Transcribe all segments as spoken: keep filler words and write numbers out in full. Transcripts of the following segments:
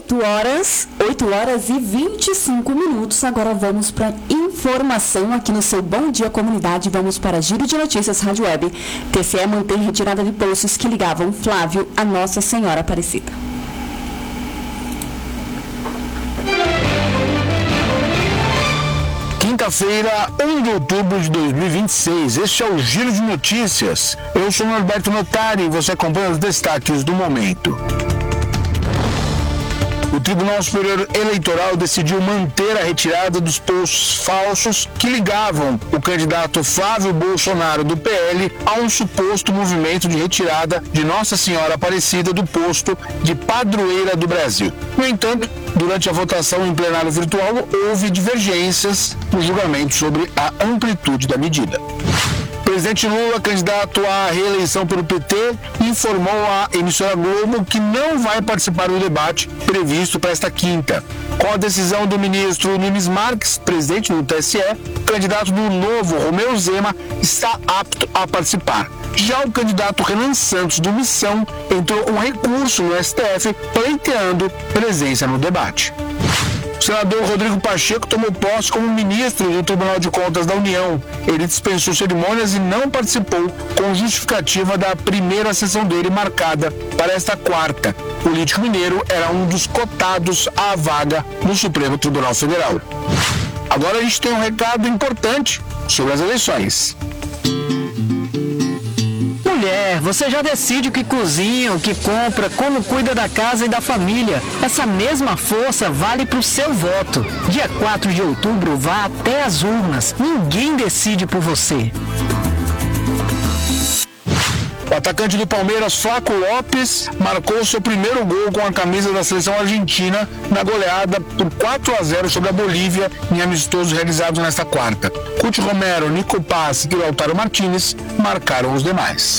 oito horas, oito horas e vinte e cinco minutos. Agora vamos para informação aqui no seu Bom Dia Comunidade. Vamos para Giro de Notícias Rádio Web. T C E mantém retirada de postos que ligavam Flávio a Nossa Senhora Aparecida. Quinta-feira, um de outubro de dois mil e vinte e seis. Este é o Giro de Notícias. Eu sou Norberto Notari e você acompanha os destaques do momento. O Tribunal Superior Eleitoral decidiu manter a retirada dos postos falsos que ligavam o candidato Flávio Bolsonaro do P L a um suposto movimento de retirada de Nossa Senhora Aparecida do posto de Padroeira do Brasil. No entanto, durante a votação em plenário virtual, houve divergências no julgamento sobre a amplitude da medida. O presidente Lula, candidato à reeleição pelo P T, informou à emissora Globo que não vai participar do debate previsto para esta quinta. Com a decisão do ministro Nunes Marques, presidente do T S E, o candidato do Novo, Romeu Zema, está apto a participar. Já o candidato Renan Santos, do Missão, entrou com um recurso no S T F pleiteando presença no debate. O senador Rodrigo Pacheco tomou posse como ministro do Tribunal de Contas da União. Ele dispensou cerimônias e não participou, com justificativa da primeira sessão dele marcada para esta quarta. O político mineiro era um dos cotados à vaga no Supremo Tribunal Federal. Agora a gente tem um recado importante sobre as eleições. Mulher, você já decide o que cozinha, o que compra, como cuida da casa e da família. Essa mesma força vale para o seu voto. Dia quatro de outubro, vá até as urnas. Ninguém decide por você. O atacante do Palmeiras, Flaco Lopes, marcou seu primeiro gol com a camisa da seleção argentina na goleada por quatro a zero sobre a Bolívia em amistosos realizados nesta quarta. Cuti Romero, Nico Paz e Lautaro Martínez marcaram os demais.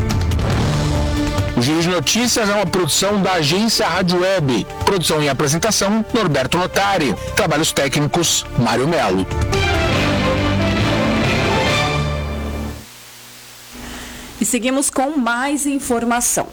O Giro de Notícias é uma produção da agência Rádio Web. Produção e apresentação, Norberto Notari. Trabalhos técnicos, Mário Melo. E seguimos com mais informação.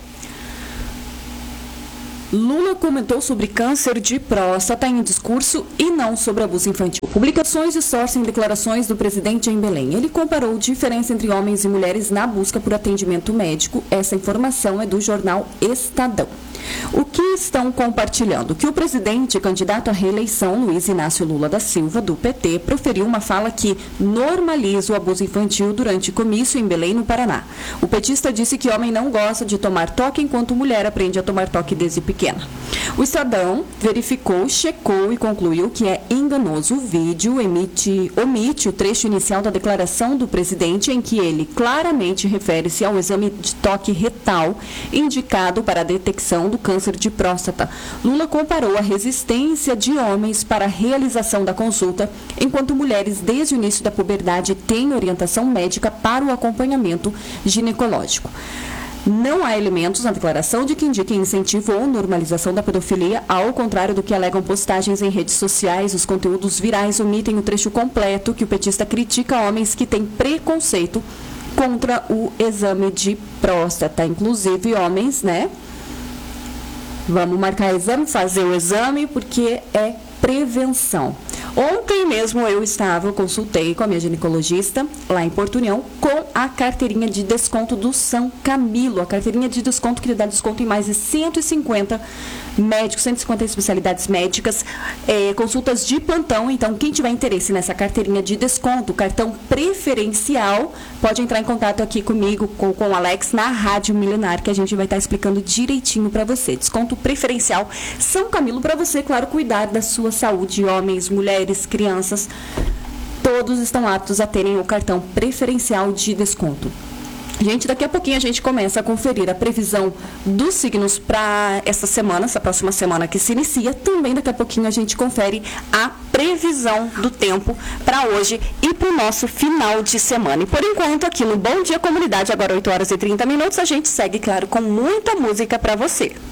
Lula comentou sobre câncer de próstata em discurso e não sobre abuso infantil. Publicações distorcem declarações do presidente em Belém. Ele comparou diferença entre homens e mulheres na busca por atendimento médico. Essa informação é do jornal Estadão. O que estão compartilhando? Que o presidente, candidato à reeleição, Luiz Inácio Lula da Silva, do P T, proferiu uma fala que normaliza o abuso infantil durante comício em Belém, no Paraná. O petista disse que homem não gosta de tomar toque, enquanto mulher aprende a tomar toque desde pequena. O Estadão verificou, checou e concluiu que é enganoso. O vídeo emite, omite o trecho inicial da declaração do presidente, em que ele claramente refere-se ao exame de toque retal indicado para a detecção do câncer de próstata. Lula comparou a resistência de homens para a realização da consulta, enquanto mulheres desde o início da puberdade têm orientação médica para o acompanhamento ginecológico. Não há elementos na declaração de que indiquem incentivo ou normalização da pedofilia, ao contrário do que alegam postagens em redes sociais. Os conteúdos virais omitem o trecho completo que o petista critica homens que têm preconceito contra o exame de próstata, inclusive homens, né? Vamos marcar exame, fazer o exame, porque é prevenção. Ontem mesmo eu estava, eu consultei com a minha ginecologista lá em Porto União com a carteirinha de desconto do São Camilo. A carteirinha de desconto que lhe dá desconto em mais de cento e cinquenta médicos, cento e cinquenta especialidades médicas, é, consultas de plantão. Então, quem tiver interesse nessa carteirinha de desconto, cartão preferencial, pode entrar em contato aqui comigo, com, com o Alex, na Rádio Milenar, que a gente vai estar explicando direitinho para você. Desconto preferencial São Camilo, para você, claro, cuidar da sua saúde, homens, mulheres, crianças, todos estão aptos a terem o cartão preferencial de desconto. Gente, daqui a pouquinho a gente começa a conferir a previsão dos signos para essa semana, essa próxima semana que se inicia. Também daqui a pouquinho a gente confere a previsão do tempo para hoje e para o nosso final de semana. E por enquanto, aqui no Bom Dia Comunidade, agora oito horas e trinta minutos, a gente segue, claro, com muita música para você.